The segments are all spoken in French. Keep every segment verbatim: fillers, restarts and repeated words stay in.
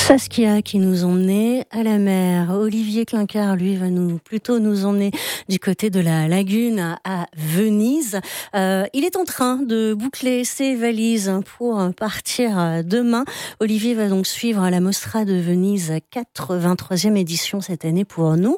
Saskia qui nous emmenait à la mer. Olivier Clincard, lui, va nous plutôt nous emmener du côté de la lagune à Venise. Euh, il est en train de boucler ses valises pour partir demain. Olivier va donc suivre la Mostra de Venise, quatre-vingt-troisième édition cette année pour nous.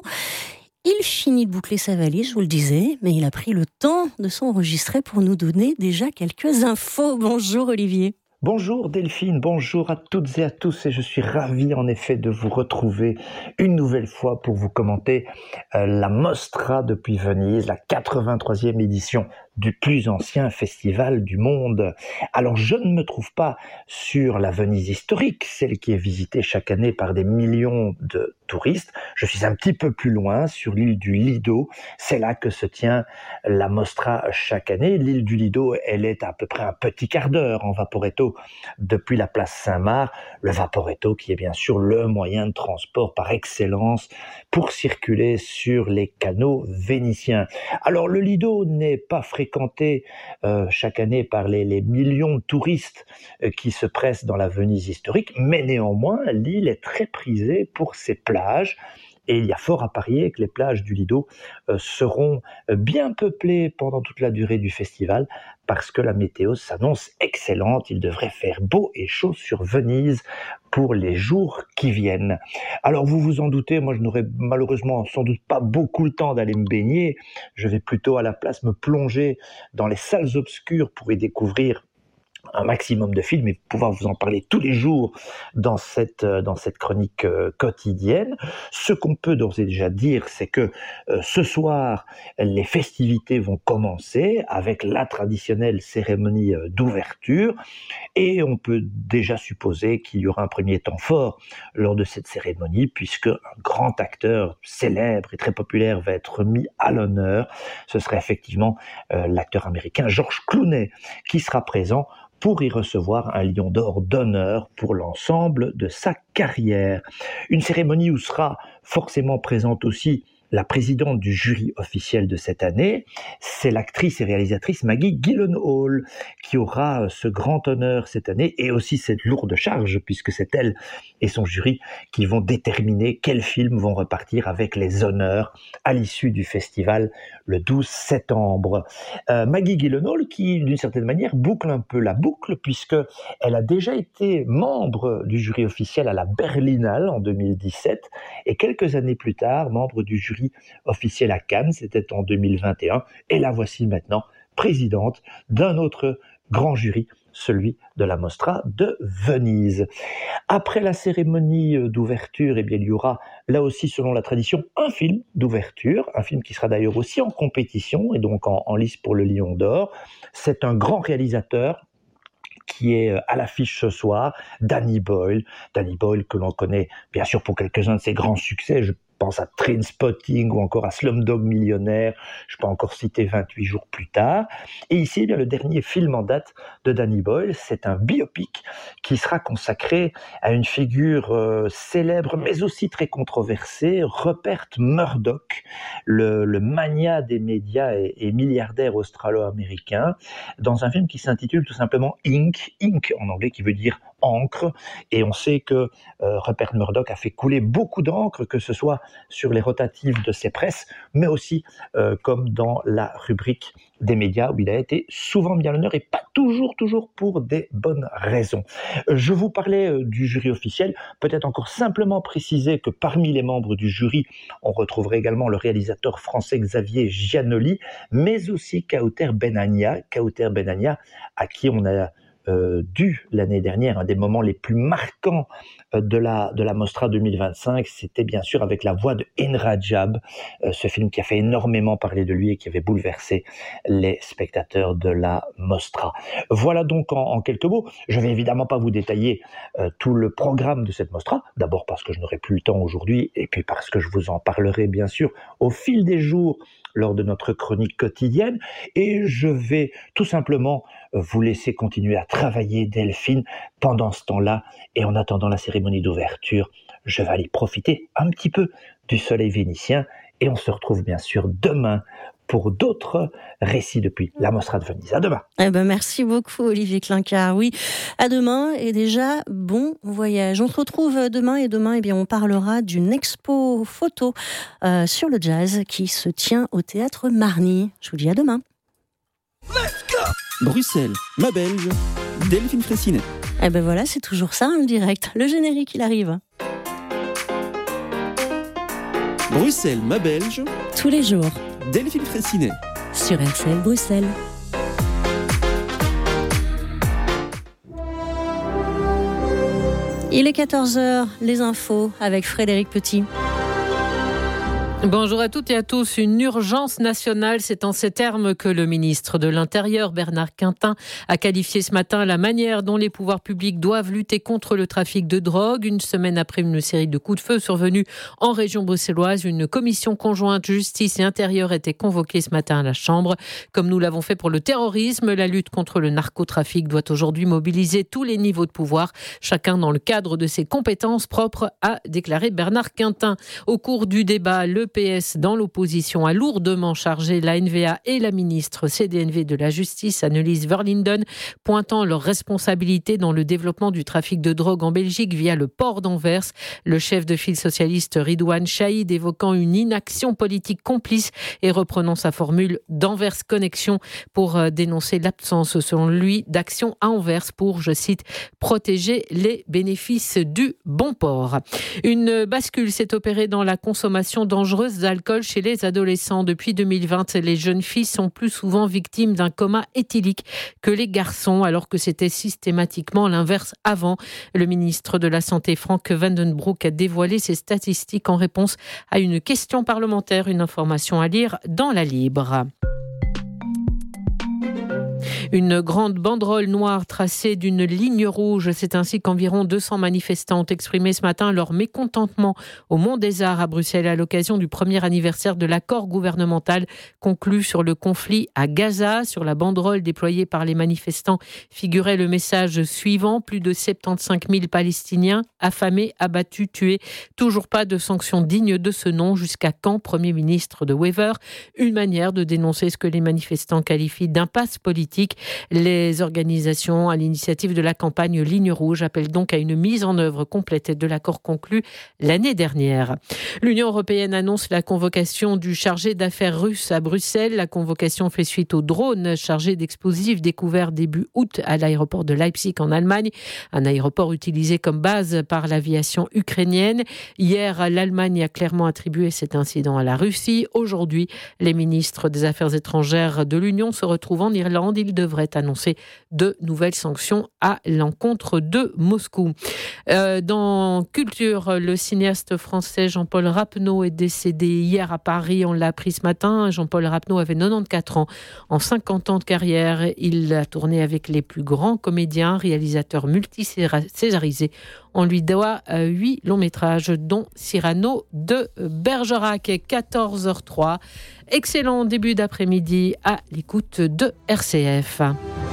Il finit de boucler sa valise, je vous le disais, mais il a pris le temps de s'enregistrer pour nous donner déjà quelques infos. Bonjour Olivier. Bonjour Delphine, bonjour à toutes et à tous, et je suis ravi en effet de vous retrouver une nouvelle fois pour vous commenter euh, la Mostra depuis Venise, la quatre-vingt-troisième édition du plus ancien festival du monde. Alors je ne me trouve pas sur la Venise historique, celle qui est visitée chaque année par des millions de touristes. Je suis un petit peu plus loin, sur l'île du Lido. C'est là que se tient la Mostra chaque année. L'île du Lido, elle est à peu près un petit quart d'heure en Vaporetto depuis la place Saint-Marc. Le Vaporetto qui est bien sûr le moyen de transport par excellence pour circuler sur les canaux vénitiens. Alors le Lido n'est pas fréquenté euh, chaque année par les, les millions de touristes euh, qui se pressent dans la Venise historique, mais néanmoins l'île est très prisée pour ses plages. Et il y a fort à parier que les plages du Lido euh, seront bien peuplées pendant toute la durée du festival parce que la météo s'annonce excellente. Il devrait faire beau et chaud sur Venise pour les jours qui viennent. Alors vous vous en doutez, moi je n'aurai malheureusement sans doute pas beaucoup le temps d'aller me baigner. Je vais plutôt à la place me plonger dans les salles obscures pour y découvrir un maximum de films et pouvoir vous en parler tous les jours dans cette, dans cette chronique euh, quotidienne. Ce qu'on peut d'ores et déjà dire, c'est que euh, ce soir, les festivités vont commencer avec la traditionnelle cérémonie euh, d'ouverture et on peut déjà supposer qu'il y aura un premier temps fort lors de cette cérémonie puisque un grand acteur célèbre et très populaire va être mis à l'honneur. Ce sera effectivement euh, l'acteur américain George Clooney qui sera présent pour y recevoir un lion d'or d'honneur pour l'ensemble de sa carrière. Une cérémonie où sera forcément présente aussi la présidente du jury officiel de cette année, c'est l'actrice et réalisatrice Maggie Gyllenhaal qui aura ce grand honneur cette année et aussi cette lourde charge puisque c'est elle et son jury qui vont déterminer quels films vont repartir avec les honneurs à l'issue du festival le douze septembre. Euh, Maggie Gyllenhaal qui d'une certaine manière boucle un peu la boucle puisque elle a déjà été membre du jury officiel à la Berlinale en deux mille dix-sept et quelques années plus tard membre du jury officiel à Cannes, c'était en deux mille vingt et un, et la voici maintenant présidente d'un autre grand jury, celui de la Mostra de Venise. Après la cérémonie d'ouverture, eh bien, il y aura là aussi, selon la tradition, un film d'ouverture, un film qui sera d'ailleurs aussi en compétition et donc en, en lice pour le Lion d'Or. C'est un grand réalisateur qui est à l'affiche ce soir, Danny Boyle. Danny Boyle que l'on connaît bien sûr pour quelques-uns de ses grands succès, je pense à Trainspotting ou encore à Slumdog Millionnaire, je peux encore citer vingt-huit jours plus tard. Et ici, eh bien, le dernier film en date de Danny Boyle, c'est un biopic qui sera consacré à une figure euh, célèbre mais aussi très controversée, Rupert Murdoch, le, le magnat des médias et, et milliardaire australo-américain, dans un film qui s'intitule tout simplement Ink, Ink en anglais qui veut dire encre, et on sait que euh, Rupert Murdoch a fait couler beaucoup d'encre, que ce soit sur les rotatives de ses presses, mais aussi euh, comme dans la rubrique des médias où il a été souvent mis à l'honneur et pas toujours, toujours pour des bonnes raisons. Je vous parlais euh, du jury officiel, peut-être encore simplement préciser que parmi les membres du jury, on retrouverait également le réalisateur français Xavier Giannoli, mais aussi Kauter Benania, Kauter Benania à qui on a Euh, dû l'année dernière, un des moments les plus marquants euh, de la, de la Mostra deux mille vingt-cinq, c'était bien sûr avec la voix de Enra Jab, euh, ce film qui a fait énormément parler de lui et qui avait bouleversé les spectateurs de la Mostra. Voilà donc en, en quelques mots. Je vais évidemment pas vous détailler euh, tout le programme de cette Mostra, d'abord parce que je n'aurai plus le temps aujourd'hui et puis parce que je vous en parlerai bien sûr au fil des jours lors de notre chronique quotidienne, et je vais tout simplement vous laisser continuer à travailler, Delphine, pendant ce temps-là, et en attendant la cérémonie d'ouverture, je vais aller profiter un petit peu du soleil vénitien, et on se retrouve bien sûr demain pour d'autres récits depuis la Mostra de Venise. À demain. Eh ben, merci beaucoup Olivier Klinkert. Oui, à demain et déjà bon voyage. On se retrouve demain et demain eh bien, on parlera d'une expo photo euh, sur le jazz qui se tient au théâtre Marny. Je vous dis à demain. Bruxelles, ma belge, Delphine Fraissinet. Eh ben voilà, c'est toujours ça en direct. Le générique, il arrive. Bruxelles, ma belge. Tous les jours. Delphine Fraissinet. Sur R C L Bruxelles. Il est quatorze heures, les infos avec Frédéric Petit. Bonjour à toutes et à tous. Une urgence nationale, c'est en ces termes que le ministre de l'Intérieur, Bernard Quintin, a qualifié ce matin la manière dont les pouvoirs publics doivent lutter contre le trafic de drogue. Une semaine après une série de coups de feu survenus en région bruxelloise, une commission conjointe justice et intérieur était convoquée ce matin à la Chambre. Comme nous l'avons fait pour le terrorisme, la lutte contre le narcotrafic doit aujourd'hui mobiliser tous les niveaux de pouvoir, chacun dans le cadre de ses compétences propres, a déclaré Bernard Quintin. Au cours du débat, le P S dans l'opposition a lourdement chargé la N V A et la ministre C D N V de la Justice, Annelies Verlinden, pointant leur responsabilité dans le développement du trafic de drogue en Belgique via le port d'Anvers. Le chef de file socialiste Ridouane Chahid évoquant une inaction politique complice et reprenant sa formule d'Anvers Connexion pour dénoncer l'absence, selon lui, d'action à Anvers pour, je cite, protéger les bénéfices du bon port. Une bascule s'est opérée dans la consommation dangereuse d'alcool chez les adolescents. Depuis deux mille vingt, les jeunes filles sont plus souvent victimes d'un coma éthylique que les garçons, alors que c'était systématiquement l'inverse avant. Le ministre de la Santé, Frank Vandenbroek, a dévoilé ces statistiques en réponse à une question parlementaire. Une information à lire dans La Libre. Une grande banderole noire tracée d'une ligne rouge. C'est ainsi qu'environ deux cents manifestants ont exprimé ce matin leur mécontentement au Mont des Arts à Bruxelles à l'occasion du premier anniversaire de l'accord gouvernemental conclu sur le conflit à Gaza. Sur la banderole déployée par les manifestants figurait le message suivant: plus de soixante-quinze mille Palestiniens affamés, abattus, tués. Toujours pas de sanctions dignes de ce nom. Jusqu'à quand, Premier ministre de Wever? Une manière de dénoncer ce que les manifestants qualifient d'impasse politique. Les organisations à l'initiative de la campagne Ligne Rouge appellent donc à une mise en œuvre complète de l'accord conclu l'année dernière. L'Union européenne annonce la convocation du chargé d'affaires russe à Bruxelles. La convocation fait suite au drone chargé d'explosifs découvert début août à l'aéroport de Leipzig en Allemagne, un aéroport utilisé comme base par l'aviation ukrainienne. Hier, l'Allemagne a clairement attribué cet incident à la Russie. Aujourd'hui, les ministres des Affaires étrangères de l'Union se retrouvent en Irlande. Ils devrait annoncer de nouvelles sanctions à l'encontre de Moscou. Euh, dans Culture, le cinéaste français Jean-Paul Rapneau est décédé hier à Paris. On l'a appris ce matin. Jean-Paul Rapneau avait quatre-vingt-quatorze ans. En cinquante ans de carrière, il a tourné avec les plus grands comédiens, réalisateurs multi-césarisés. On lui doit huit longs métrages, dont Cyrano de Bergerac. quatorze heures zéro trois. Excellent début d'après-midi à l'écoute de R C F.